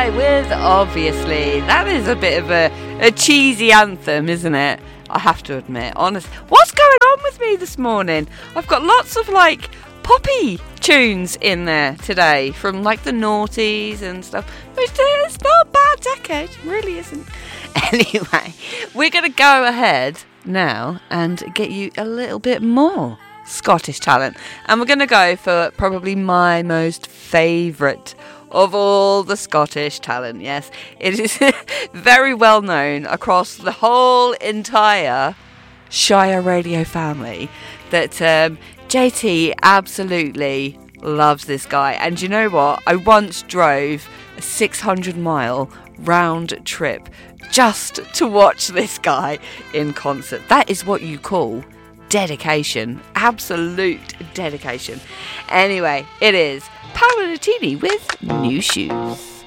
With Obviously. That is a bit of a cheesy anthem, isn't it? I have to admit. Honest. What's going on with me this morning? I've got lots of poppy tunes in there today from the noughties and stuff. It's not a bad decade, it really isn't. Anyway, we're going to go ahead now and get you a little bit more Scottish talent. And we're going to go for probably my most favourite of all the Scottish talent. Yes, it is very well known across the whole entire Shire Radio family that JT absolutely loves this guy. And you know what? I once drove a 600-mile round trip just to watch this guy in concert. That is what you call dedication. Absolute dedication. Anyway, it is Paolo Nutini with New Shoes.